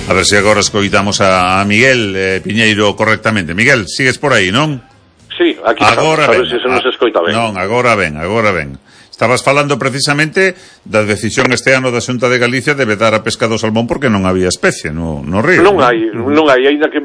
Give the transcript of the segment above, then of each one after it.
A ver se agora escoitamos a Miguel Piñeiro correctamente. Miguel, sigues por aí, non? Sí, aquí agora estamos, a ver se nos escoita ben. Non, agora ben. Estabas falando precisamente da decisión este ano da Xunta de Galicia de vedar a pesca do salmón porque non había especie no río. Non hai, aínda que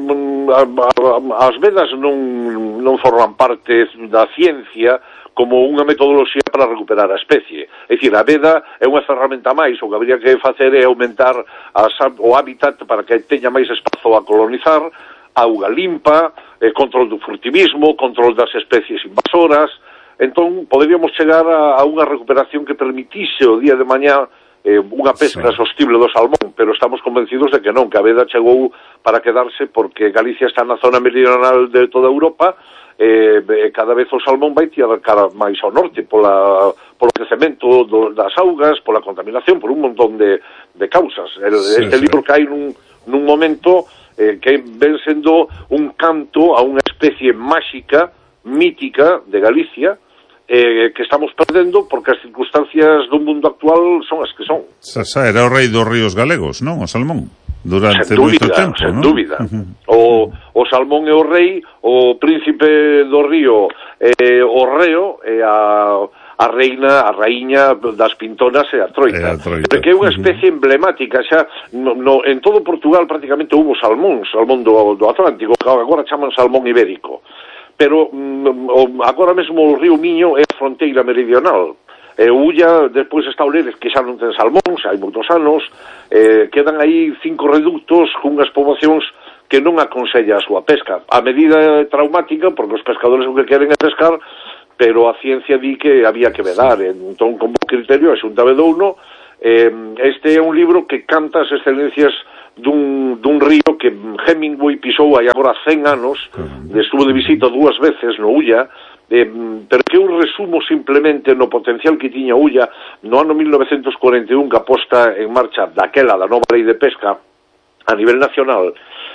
as vedas non forman parte da ciencia como unha metodoloxía para recuperar a especie. É dicir, a veda é unha ferramenta máis, o que habría que facer é aumentar o hábitat para que teña máis espazo a colonizar, auga limpa, control do furtivismo, control das especies invasoras. Entón, poderíamos chegar a unha recuperación que permitise o día de mañá unha pesca sostible do salmón, pero estamos convencidos de que non, que a veda chegou para quedarse porque Galicia está na zona meridional de toda Europa, cada vez o salmón vai tirar cara máis ao norte polo crecemento das augas, pola contaminación, por un montón de causas. Este libro cae nun momento que ven sendo un canto a unha especie máxica, mítica de Galicia, que estamos perdendo porque as circunstancias do mundo actual son as que son. Era o rei dos ríos galegos, non? O salmón, durante moito tempo, sen non? dúbida. O salmón é o rei, o príncipe do río o reo, e a raíña das pintonas e a troita. Porque é unha especie emblemática, xa en todo Portugal prácticamente houve salmón do Atlántico, agora chaman salmón ibérico. Pero agora mesmo o río Miño é a fronteira meridional. Ulla, despois está Oleiros, que xa non ten salmón, xa hai moitos anos, quedan aí 5 reductos cunhas poboacións que non aconsella a súa pesca. A medida é traumática, porque os pescadores o que queren é pescar, pero a ciencia di que había que vedar. Entón, como criterio, a Xunta vedouno. Este é un libro que canta as excelencias dun río que Hemingway pisou hai agora 100 anos, estuvo de visita 2 veces no Ulla, pero que eu resumo simplemente no potencial que tiña Ulla no ano 1941, que aposta en marcha daquela da nova lei de pesca a nivel nacional.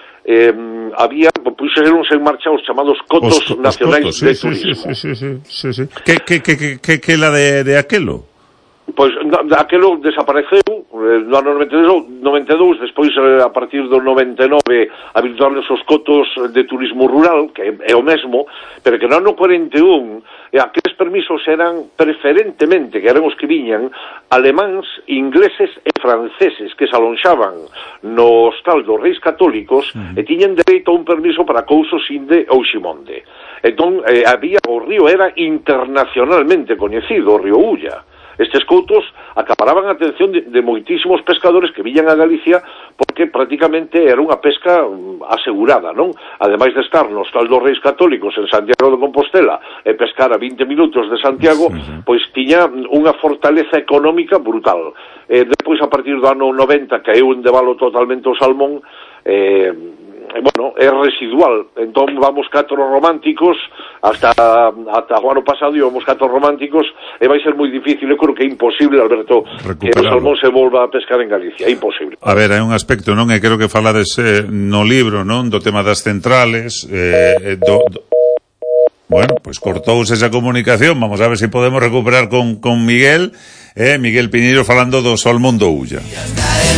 Puxeronse en marcha os chamados cotos nacionais de turismo. Sí. Que la de aquelo? Pois aquelo desapareceu no ano 92, despois a partir do 99 habituarles os cotos de turismo rural, que é o mesmo, pero que no ano 41 aqueles permisos eran preferentemente, que eran os que viñan, alemáns, ingleses e franceses que se alonxaban no hostal dos Reis Católicos e tiñan dereito a un permiso para Couso, Sinde ou Ximonde. Entón, o río era internacionalmente coñecido, o río Ulla. Estes coutos acaparaban a atención de moitísimos pescadores que viñan a Galicia porque prácticamente era unha pesca asegurada, non? Ademais de estar nos hostal dos Reis Católicos en Santiago de Compostela e pescar a 20 minutos de Santiago, pois tiña unha fortaleza económica brutal. Depois, a partir do ano 90, caeu en debalo totalmente o salmón, bueno, é residual. Entón vamos 4 románticos hasta o ano pasado íbamos 4 románticos e vai ser moi difícil, eu creo que é imposible, Alberto, que o salmón se volva a pescar en Galicia, é imposible. A ver, hai un aspecto, non? E creo que falades no libro, non? Do tema das centrales, bueno, pois cortouse esa comunicación, vamos a ver se podemos recuperar con Miguel Piñeiro falando do salmón do Ulla.